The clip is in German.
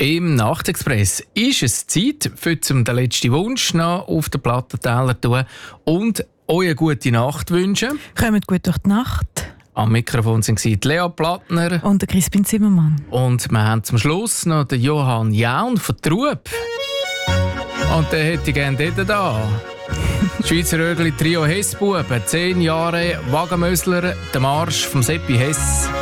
Im Nachtexpress ist es Zeit, für den letzten Wunsch noch auf den Plattenteller zu tun und euch eine gute Nacht wünschen. Kommt gut durch die Nacht. Am Mikrofon sind Lea Plattner und der Crispin Zimmermann. Und wir haben zum Schluss noch den Johann Jaun von Trub. Und den hätte ich gerne dort da. Schweizer Rögli Trio Hessbuben, 10 Jahre Wagenmösler, der Marsch vom Seppi Hess.